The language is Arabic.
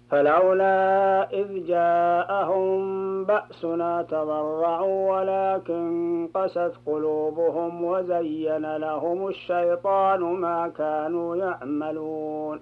فلولا إذ جاءهم بأسنا تضرعوا ولكن قست قلوبهم وزين لهم الشيطان ما كانوا يعملون